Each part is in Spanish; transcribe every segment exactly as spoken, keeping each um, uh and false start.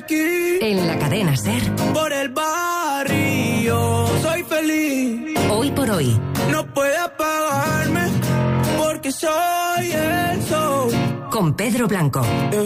aquí. En la cadena SER. Por el barrio soy feliz. Hoy por hoy. No puede apagarme porque soy el sol. Con Pedro Blanco. Eh.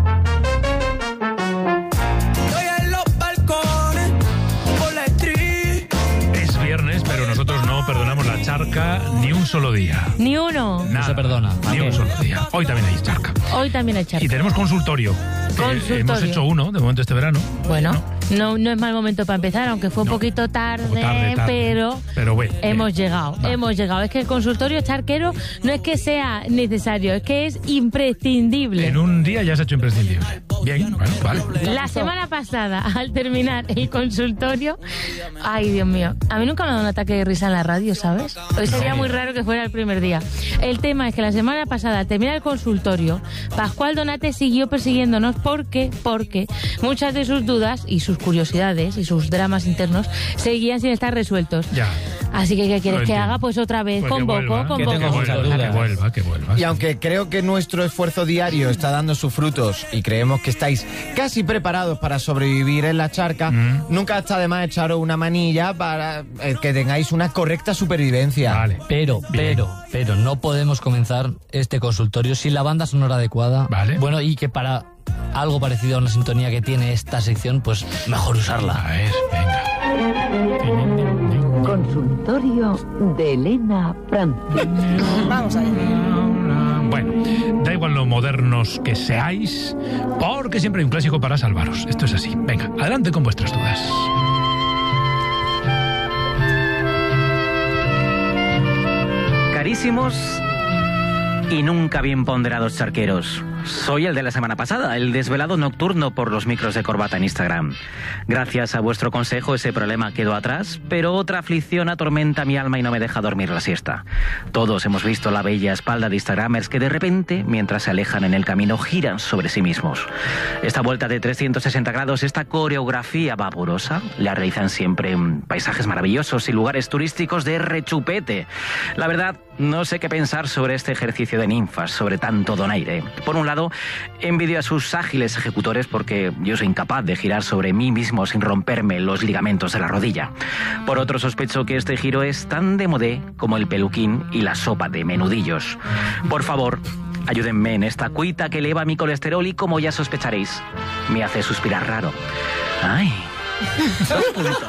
Estoy en los balcones por la street. Es viernes, pero nosotros no perdonamos la charca ni un solo día. Ni uno. Nada, No se perdona. Ni un solo día. Hoy también hay charca. Hoy también hay charca. Y tenemos consultorio. Consultorio. Eh, hemos hecho uno, de momento, este verano. Bueno, no, no es mal momento para empezar, aunque fue un No, poquito tarde, un poco tarde, tarde. pero, Pero bueno, hemos bien. llegado, Va. hemos llegado. Es que el consultorio charquero no es que sea necesario, es que es imprescindible. En un día ya se ha hecho imprescindible. Bien, bueno, vale. La semana pasada, al terminar el consultorio, ay, Dios mío, a mí nunca me ha dado un ataque de risa en la radio, ¿sabes? Hoy sería muy raro que fuera el primer día. El tema es que la semana pasada, al terminar el consultorio, Pascual Donate siguió persiguiéndonos porque, porque muchas de sus dudas y sus curiosidades y sus dramas internos seguían sin estar resueltos. Ya. Así que, ¿qué quieres Lo que entiendo. haga? Pues otra vez, Pues que convoco, vuelva, convoco. que tengo Que muchas vuelva, que dudas. vuelva, que vuelva. Y aunque creo que nuestro esfuerzo diario está dando sus frutos y creemos que estáis casi preparados para sobrevivir en la charca, Mm. nunca está de más echaros una manilla para eh, que tengáis una correcta supervivencia. Vale. Pero, Bien. pero, pero no podemos comenzar este consultorio sin la banda sonora adecuada. Vale. Bueno, y que para algo parecido a una sintonía que tiene esta sección, pues mejor usarla. A ver, venga. Consultorio de Elena Francis. Vamos allá. Bueno, da igual lo modernos que seáis, porque siempre hay un clásico para salvaros. Esto es así. Venga, adelante con vuestras dudas. Carísimos y nunca bien ponderados charqueros. Soy el de la semana pasada, el desvelado nocturno por los micros de corbata en Instagram. Gracias a vuestro consejo ese problema quedó atrás, pero otra aflicción atormenta mi alma y no me deja dormir la siesta. Todos hemos visto la bella espalda de Instagramers que de repente, mientras se alejan en el camino, giran sobre sí mismos. Esta vuelta de trescientos sesenta grados, esta coreografía vaporosa, la realizan siempre en paisajes maravillosos y lugares turísticos de rechupete. La verdad, no sé qué pensar sobre este ejercicio de ninfas, sobre tanto donaire. Por un lado, envidio a sus ágiles ejecutores porque yo soy incapaz de girar sobre mí mismo sin romperme los ligamentos de la rodilla. Por otro, sospecho que este giro es tan de modé como el peluquín y la sopa de menudillos. Por favor, ayúdenme en esta cuita que eleva mi colesterol y, como ya sospecharéis, me hace suspirar raro. ¡Ay! Dos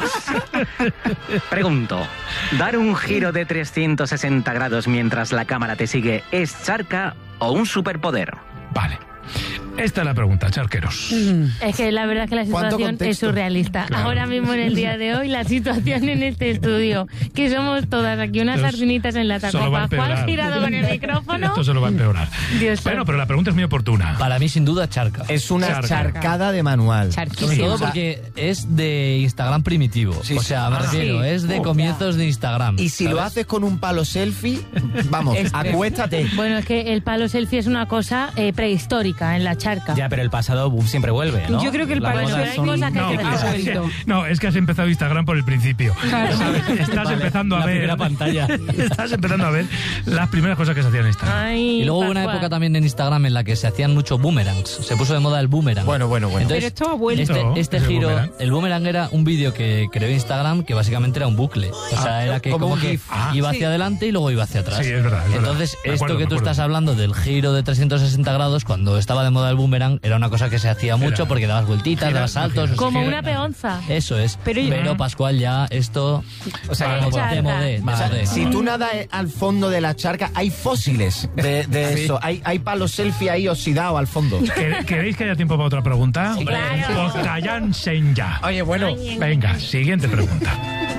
puntos. Pregunto, ¿dar un giro de trescientos sesenta grados mientras la cámara te sigue es charca o un superpoder? Vale. Esta es la pregunta, charqueros. Es que la verdad es que la ¿Cuánto situación es contexto? surrealista. Claro. Ahora mismo, en el día de hoy, la situación en este estudio, que somos todas aquí unas Esto sardinitas en lata, solo con va a Pascual empeorar. girado con el micrófono. Esto se lo va a empeorar. Dios Bueno, santo. pero la pregunta es muy oportuna. Para mí, sin duda, charca. Es una Charca. charcada de manual. Sobre Charquísimo. todo porque es de Instagram primitivo. Sí, o sea, me sí. refiero, Sí. es de Oh. comienzos de Instagram. Y si lo ¿sabes? haces con un palo selfie, vamos, acuéstate. Bueno, es que el palo selfie es una cosa eh, prehistórica en la charca. Ya, pero el pasado siempre vuelve, ¿no? Yo creo que el Las palo Bueno, modas hay son- cosas que hay No, que que- dejar. favorito. no, es que has empezado Instagram por el principio. ¿Sabes? Estás Vale, empezando a la ver. primera pantalla. Estás empezando a ver las primeras cosas que se hacían en Instagram. Ay, Y luego hubo una Pascual. época también en Instagram en la que se hacían muchos boomerangs. Se puso de moda el boomerang. Bueno, bueno, bueno. Pero esto ha vuelto. Este, este ¿Es el giro, boomerang? el boomerang era un vídeo que creó Instagram que básicamente era un bucle. O sea, Ah, era que como como, un que GIF. Ah. iba Sí. hacia adelante y luego iba hacia atrás. Sí, es verdad, es verdad. Entonces, Me esto acuerdo, que me tú acuerdo. estás hablando del giro de trescientos sesenta grados, cuando estaba de moda el boomerang, era una cosa que se hacía mucho Era- porque dabas vueltitas, Gira- dabas saltos. gira- Como gira- una peonza. Eso es. Pero Pero, yo- Pascual, ya esto. O sea, Vale, como- charca. de modé, de O sea, modé. si tú nadas al fondo de la charca, hay fósiles de, de eso. Hay, hay palos selfie ahí oxidados al fondo. ¿Quer- ¿Queréis que haya tiempo para otra pregunta? claro. Pues cállense ya. Oye, bueno. Venga, siguiente pregunta.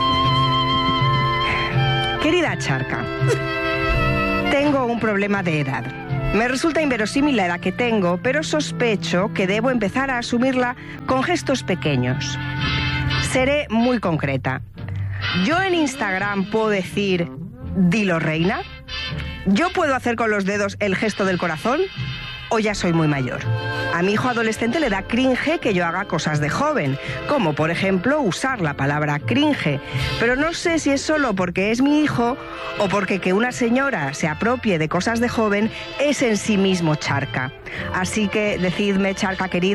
Querida charca, tengo un problema de edad. Me resulta inverosímil la edad que tengo, pero sospecho que debo empezar a asumirla con gestos pequeños. Seré muy concreta. ¿Yo en Instagram puedo decir, dilo reina? ¿Yo puedo hacer con los dedos el gesto del corazón? ¿O ya soy muy mayor? A mi hijo adolescente le da cringe que yo haga cosas de joven, como por ejemplo usar la palabra cringe. Pero no sé si es solo porque es mi hijo o porque que una señora se apropie de cosas de joven es en sí mismo charca. Así que decidme, charca querida,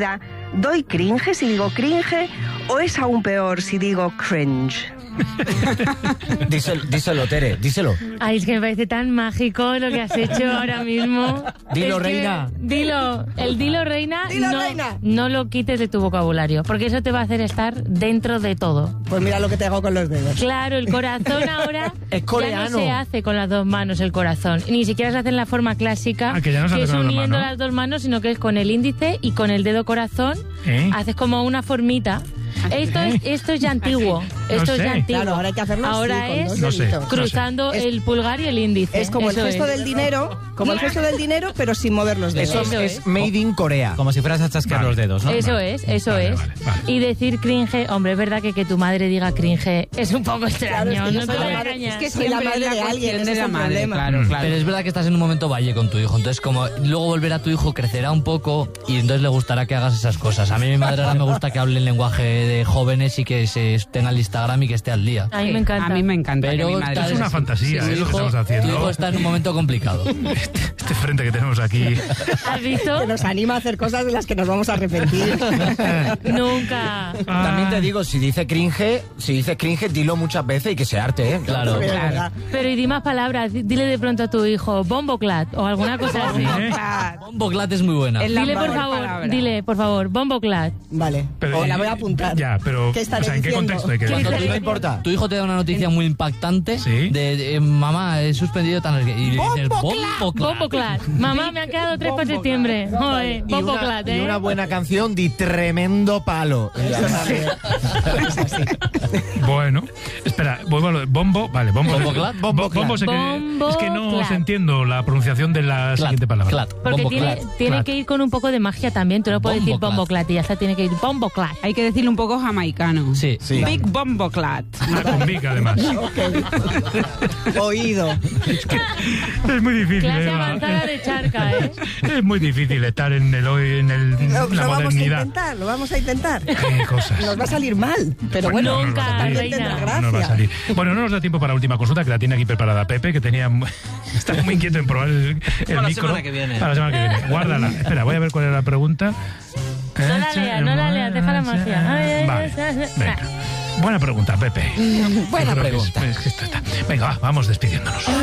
¿Doy cringe si digo cringe o es aún peor si digo cringe? díselo, díselo, Tere, díselo. Ay, es que me parece tan mágico lo que has hecho ahora mismo. Dilo, Es que- reina. Dilo. El dilo, reina, Dilo, no, reina. no lo quites de tu vocabulario, porque eso te va a hacer estar dentro de todo. Pues mira lo que te hago con los dedos. Claro, el corazón ahora Es ya coreano. no se hace con las dos manos el corazón. Ni siquiera se hace en la forma clásica, Ah, que ya no se hace es con las dos uniendo manos. las dos manos, sino que es con el índice y con el dedo corazón. ¿Eh? Haces como una formita. Esto es, esto es ya antiguo. Esto es sé. ya antiguo. Claro, ahora hay que hacerlo así, Ahora con es dos No sé. deditos. cruzando Es- el pulgar y el índice. Es como el Eso gesto es. del dinero, como el gesto del dinero, pero sin mover los dedos. Eso, Eso es, es. made in Corea. Como si fueras a chasquear Vale. los dedos, ¿no? Eso es, eso Vale, es. vale, vale. Y decir cringe, hombre, es verdad que que tu madre diga cringe es un poco extraño, Claro, es que yo no te soy lo la madre- engañas. es que soy la madre de alguien, ese es el problema. Claro, Mm. claro. Pero es verdad que estás en un momento valle con tu hijo, entonces como luego volverá tu hijo, crecerá un poco y entonces le gustará que hagas esas cosas. A mí mi madre ahora me gusta que hable en lenguaje de jóvenes y que se tenga el Instagram y que esté al día. A mí me encanta. A mí me encanta Pero que mi madre... estás- Es una fantasía, tu es lo que hijo- estamos haciendo. Tu hijo está en un momento complicado. Este, este frente que tenemos aquí. ¿Has visto? Que nos anima a hacer cosas de las que nos vamos a arrepentir. Nunca. También Ah. te digo, si dice cringe, si dices cringe, dilo muchas veces y que se arte, ¿eh? Claro. Pero es verdad. Pero y di más palabras, di- dile de pronto a tu hijo, bomboclat o alguna cosa así. ¿Eh? Bomboclat es muy buena. Es la Dile por mejor favor, palabra. dile por favor, bomboclat. Vale, Pero, o la y- voy a apuntar. Ya, pero. ¿Qué o estaré sea, ¿en qué diciendo? contexto hay que ¿Qué decirlo? estaré- No importa. Tu hijo te da una noticia muy impactante Sí. de, de, eh, mamá, he suspendido tan... Y le dices, bomboclat. Bomboclat. Mamá, me han quedado tres para septiembre. Joder, Y una, bomboclat, y ¿eh? una buena canción de tremendo palo. Bueno, espera, vuelvo a lo de bombo. Vale, bombo. ¿Bomboclat? Bombo, bombo sé que- Bomboclat. es que no os entiendo la pronunciación de la Clat, siguiente palabra. clat, Porque tiene, bomboclat. tiene Clat. que ir con un poco de magia también. Tú no puedes decir Bomboclat. bomboclat y ya está, tiene que ir bomboclat. Hay que decirlo un poco jamaicano. Sí. Sí. Big Bomboclat. Ah, con Vic, además. Oído. Es muy difícil. Clase Eva. avanzada de charca, ¿eh? Es muy difícil estar en el hoy, en el, Lo, la lo vamos a modernidad. intentar, lo vamos a intentar. Qué cosas. Nos va a salir mal, pero Pues bueno, no, no nos va a Nunca, salir. también tendrá reina. gracia. No nos va a salir. Bueno, no nos da tiempo para la última consulta, que la tiene aquí preparada Pepe, que tenía mu- está muy inquieto en probar el, el Para la micro. semana que viene. Para la semana que viene. Guárdala. Espera, voy a ver cuál era la pregunta. No la leas, no la leas, deja la magia. Ay, ay, Vale, ay, ay, ay. venga. Buena pregunta, Pepe. Buena Yo creo que es- pregunta. es que esto está- Venga, va, vamos despidiéndonos.